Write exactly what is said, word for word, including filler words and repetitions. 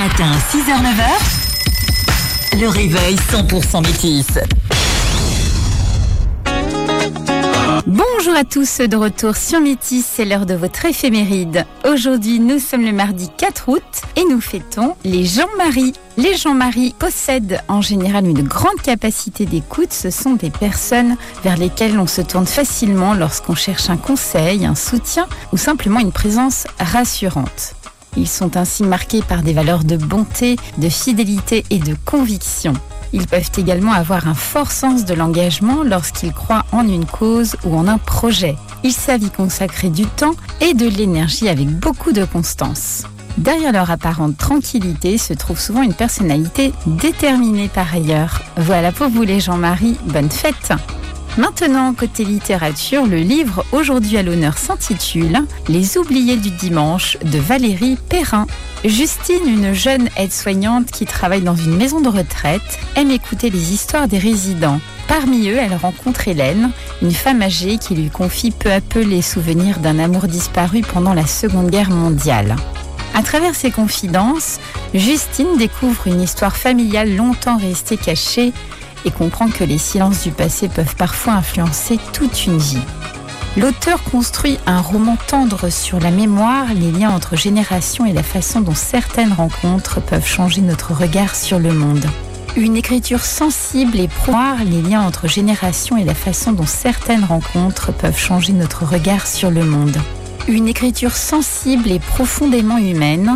matin, six heures neuf heures, le réveil cent pour cent métis. Bonjour à tous, de retour sur Métis, c'est l'heure de votre éphéméride. Aujourd'hui, nous sommes le mardi quatre août et nous fêtons les Jean-Marie. Les Jean-Marie possèdent en général une grande capacité d'écoute. Ce sont des personnes vers lesquelles on se tourne facilement lorsqu'on cherche un conseil, un soutien ou simplement une présence rassurante. Ils sont ainsi marqués par des valeurs de bonté, de fidélité et de conviction. Ils peuvent également avoir un fort sens de l'engagement lorsqu'ils croient en une cause ou en un projet. Ils savent y consacrer du temps et de l'énergie avec beaucoup de constance. Derrière leur apparente tranquillité se trouve souvent une personnalité déterminée par ailleurs. Voilà pour vous les Jean-Marie, bonne fête! Maintenant, côté littérature, le livre aujourd'hui à l'honneur s'intitule « Les oubliés du dimanche » de Valérie Perrin. Justine, une jeune aide-soignante qui travaille dans une maison de retraite, aime écouter les histoires des résidents. Parmi eux, elle rencontre Hélène, une femme âgée qui lui confie peu à peu les souvenirs d'un amour disparu pendant la Seconde Guerre mondiale. À travers ses confidences, Justine découvre une histoire familiale longtemps restée cachée et comprend que les silences du passé peuvent parfois influencer toute une vie. L'auteur construit un roman tendre sur la mémoire, les liens entre générations et la façon dont certaines rencontres peuvent changer notre regard sur le monde. Une écriture sensible et profonde, les liens entre générations et la façon dont certaines rencontres peuvent changer notre regard sur le monde. Une écriture sensible et profondément humaine,